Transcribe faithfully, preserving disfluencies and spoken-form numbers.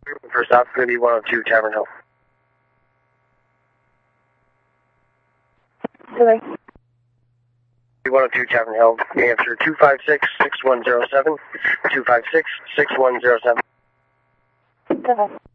First stop is going to be one oh two Tavern Hill. Hello. one oh two Tavern Hill. Answer two five six, six one zero seven. two five six, six one zero seven. Go ahead.